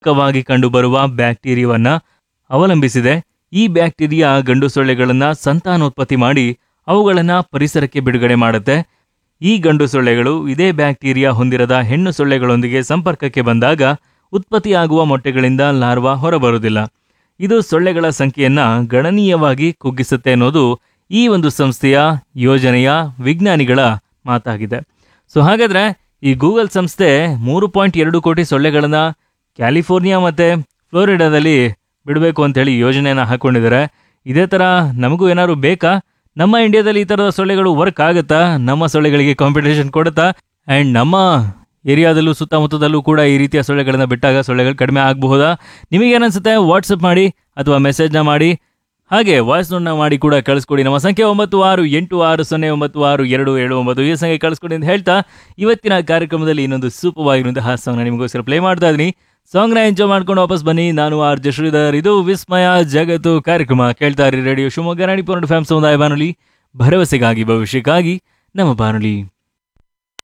ವಾಗಿ ಕಂಡುಬರುವ ಬ್ಯಾಕ್ಟೀರಿಯಾವನ್ನ ಅವಲಂಬಿಸಿದೆ. ಈ ಬ್ಯಾಕ್ಟೀರಿಯಾ ಗಂಡು ಸೊಳ್ಳೆಗಳನ್ನ ಸಂತಾನೋತ್ಪತ್ತಿ ಮಾಡಿ ಅವುಗಳನ್ನ ಪರಿಸರಕ್ಕೆ ಬಿಡುಗಡೆ ಮಾಡುತ್ತೆ. ಈ ಗಂಡು ಸೊಳ್ಳೆಗಳು ಇದೇ ಬ್ಯಾಕ್ಟೀರಿಯಾ ಹೊಂದಿರದ ಹೆಣ್ಣು ಸೊಳ್ಳೆಗಳೊಂದಿಗೆ ಸಂಪರ್ಕಕ್ಕೆ ಬಂದಾಗ ಉತ್ಪತ್ತಿಯಾಗುವ ಮೊಟ್ಟೆಗಳಿಂದ ಲಾರ್ವಾ ಹೊರಬರುವುದಿಲ್ಲ. ಇದು ಸೊಳ್ಳೆಗಳ ಸಂಖ್ಯೆಯನ್ನ ಗಣನೀಯವಾಗಿ ಕುಗ್ಗಿಸುತ್ತೆ ಅನ್ನೋದು ಈ ಒಂದು ಸಂಸ್ಥೆಯ ಯೋಜನೆಯ ವಿಜ್ಞಾನಿಗಳ ಮಾತಾಗಿದೆ. ಸೊ ಹಾಗಾದ್ರೆ ಈ ಗೂಗಲ್ ಸಂಸ್ಥೆ 3.2 ಕೋಟಿ ಸೊಳ್ಳೆಗಳನ್ನ ಕ್ಯಾಲಿಫೋರ್ನಿಯಾ ಮತ್ತೆ ಫ್ಲೋರಿಡಾದಲ್ಲಿ ಬಿಡಬೇಕು ಅಂತೇಳಿ ಯೋಜನೆಯನ್ನ ಹಾಕೊಂಡಿದ್ದಾರೆ. ಇದೇ ತರ ನಮಗೂ ಏನಾದ್ರು ಬೇಕಾ? ನಮ್ಮ ಇಂಡಿಯಾದಲ್ಲಿ ಈ ತರದ ಸೊಳ್ಳೆಗಳು ವರ್ಕ್ ಆಗುತ್ತಾ? ನಮ್ಮ ಸೊಳ್ಳೆಗಳಿಗೆ ಕಾಂಪಿಟೇಷನ್ ಕೊಡುತ್ತಾ? ಅಂಡ್ ನಮ್ಮ ಏರಿಯಾದಲ್ಲೂ ಸುತ್ತಮುತ್ತದಲ್ಲೂ ಕೂಡ ಈ ರೀತಿಯ ಸೊಳ್ಳೆಗಳನ್ನ ಬಿಟ್ಟಾಗ ಸೊಳ್ಳೆಗಳು ಕಡಿಮೆ ಆಗಬಹುದಾ? ನಿಮಗೇನನ್ಸುತ್ತೆ? ವಾಟ್ಸಪ್ ಮಾಡಿ ಅಥವಾ ಮೆಸೇಜ್ನ ಮಾಡಿ, ಹಾಗೆ ವಾಯ್ಸ್ ನೋಟ್ನ ಮಾಡಿ ಕೂಡ ಕಳಿಸ್ಕೊಡಿ. ನಮ್ಮ ಸಂಖ್ಯೆ 9686096279 ಈ ಸಂಖ್ಯೆ ಕಳಿಸ್ಕೊಡಿ ಅಂತ ಹೇಳ್ತಾ ಇವತ್ತಿನ ಕಾರ್ಯಕ್ರಮದಲ್ಲಿ ಇನ್ನೊಂದು ಸೂಪರ್ ಆಗಿರುವಂತಹ ಸಾಂಗ್ನ ನಿಮಗೋಸ್ಕರ ಪ್ಲೇ ಮಾಡ್ತಾ ಇದ್ದೀನಿ. ಸಾಂಗ್ನ ಎಂಜಾಯ್ ಮಾಡ್ಕೊಂಡು ವಾಪಸ್ ಬನ್ನಿ. ನಾನು RJ ಶ್ರೀಧರ್, ಇದು ವಿಸ್ಮಯ ಜಗತ್ತು ಕಾರ್ಯಕ್ರಮ. ಕೇಳ್ತಾ ಇರಿ ರೇಡಿಯೋ ಶಿವಮೊಗ್ಗ 90.5 ಸಮುದಾಯ ಬಾನುಲಿ, ಭರವಸೆಗಾಗಿ ಭವಿಷ್ಯಕ್ಕಾಗಿ ನಮ್ಮ ಬಾನುಲಿ.